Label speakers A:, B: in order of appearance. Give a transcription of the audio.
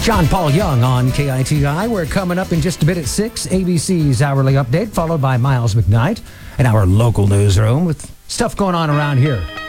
A: John Paul Young on KITI. We're coming up in just a bit at 6, ABC's Hourly Update, followed by Miles McKnight and our local newsroom with stuff going on around here.